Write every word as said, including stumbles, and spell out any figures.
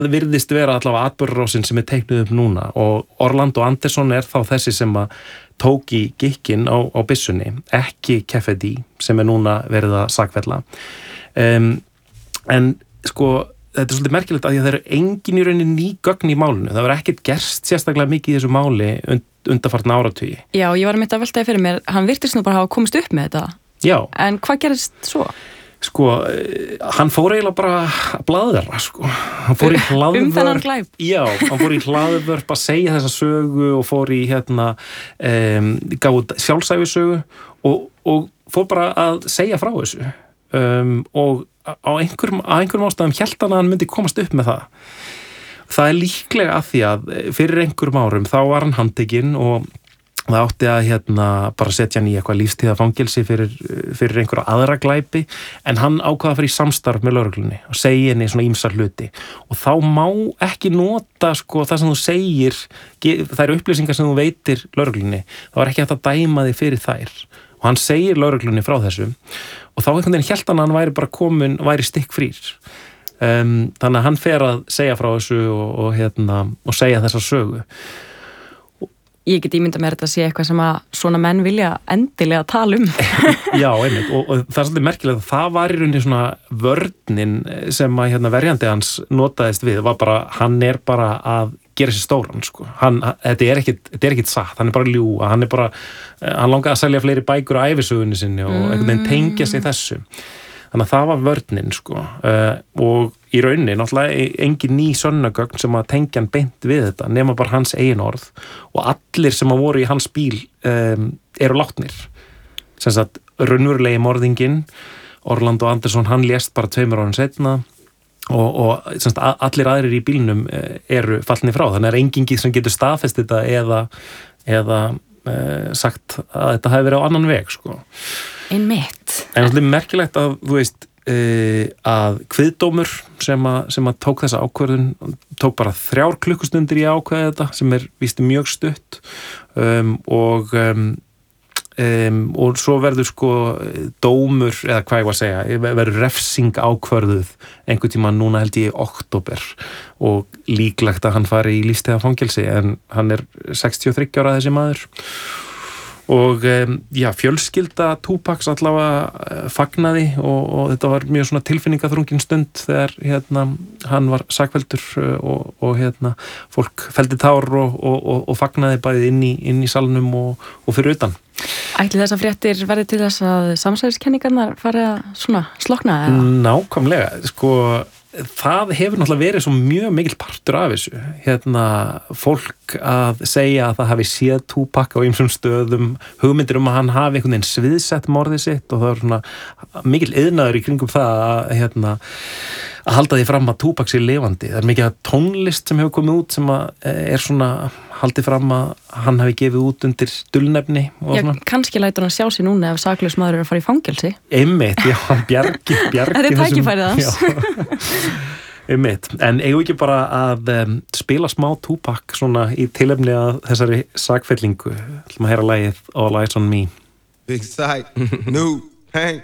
virðist vera allavega atburðarásin sem er teiknuð upp núna og Orlando Anderson er þá þessi sem að tók í gikkinn á, á byssunni, ekki Kefedi sem er núna verið að sakfella. Um, en sko þetta er svolítið merkilegt að því að það eru engin í rauninni ný gögn í málinu. Það var ekkert gerst sérstaklega mikið í þessu máli und, undanfarna áratugi. Já, ég var að mynda að veltaði fyrir mér, hann virtist nú bara hafa komist upp með þetta. Já. En hvað gerist svo? Sko, hann fór eiginlega bara að blaðra, sko. Hann fór í hlaðvörp. Um þennan glæp? Já, hann fór í hlaðvörp að segja þessa sögu og fór í hérna, um, gáð sjálfsæfisögu og, og fór bara að segja frá þessu. Um, og á einhverjum, á einhverjum ástæðum hélt hann að hann myndi komast upp með það. Það er líklega að því að fyrir einhverjum árum þá var hann handtekinn og það átti að hérna bara setja hann í eitthvað lífstíðafangelsi fyrir, fyrir einhverja aðra glæpi en hann ákvað að fara í samstarf með lögreglunni og segja henni svona ýmsar hluti og þá má ekki nota sko það sem þú segir, þær upplýsingar sem þú veitir lögreglunni, þá er ekki hægt að dæma þig fyrir þær og hann segir lögreglunni frá þessu og þá einhvern veginn hélt hann að hann væri bara komin, væri stikkfrýr. Um, þannig að hann fer að segja frá þessu og, og, hérna, og segja þessa sögu. Ég get ímynda mér þetta að sé eitthvað sem að svona menn vilja endilega tala um. Já, einmitt, og, og það er svolítið merkilegt að það var í rauninni svona vörnin sem að hérna, verjandi hans notaðist við, var bara, hann er bara að gera sér stóran, sko. Hann, þetta er ekkit, þetta er ekkit satt, hann er bara að ljúga, hann er bara, hann langaði að selja fleiri bækur á ævisögunni sinni og einhvern veginn tengja sig þessu. Þannig að það var vörnin, sko. Uh, og í rauninni, náttúrulega, engin ný sönnagögn sem að tengja hann beint við þetta, nema bara hans eigin orð og allir sem að voru í hans bíl um, eru látnir. Sem sagt, raunverulegi morðinginn, Orlando Anderson, hann lést bara tveimur árum seinna og, og semst, allir aðrir í bílnum eru fallnir frá, þannig að enginn sem getur staðfest þetta eða, eða e, sagt að þetta hafi verið á annan veg, sko. Einmitt. En það er merkilegt að, þú veist, e, að kviðdómur sem að, sem að tók þessa ákvörðun, tók bara þrjár klukkustundir í að ákveða þetta, sem er víst mjög stutt um, og um, Um, og svo verður sko dómur, eða hvað ég var að segja verður refsing ákvörðuð einhvern tíma núna held ég í október og líklegt að hann fari í lífstíðafangelsi en hann er sextíu og þriggja ára þessi maður og um, já, fjölskylda Tupacs allavega fagnaði og, og þetta var mjög svona tilfinningaþrungin stund þegar hérna, hann var sakfelldur og, og hérna, fólk felldi tár og, og, og fagnaði bæði inn í, inn í salnum og, og fyrir utan. Ætli þessar fréttir verði til þess að samsæðiskenningarnar fari að svona slokna? Eða? Nákvæmlega, sko það hefur náttúrulega verið svo mjög mikil partur af þessu, hérna fólk að segja að það hafi séð Tupac á ýmsum stöðum, hugmyndir um að hann hafi einhvern veginn sviðsett morðið sitt og það er svona mikil iðnaður í kringum það að hérna að halda því fram að Tupac sé lifandi. Það er mikið tónlist sem hefur komið út sem að er svona haldið fram að hann hafi gefið út undir dulnefni og já, svona. Kannski lætur hann sjá sig núna ef saklaus maður er að fara í fangelsi. Einmitt, já, bjargi, bjargi. Þetta er tækifærið hans. Einmitt, en eigum ekki bara að um, spila smá Tupac svona í tilefni að þessari sakfellingu. Ætlum að heyra lagið All Eyes on Me. Big sight, new pain.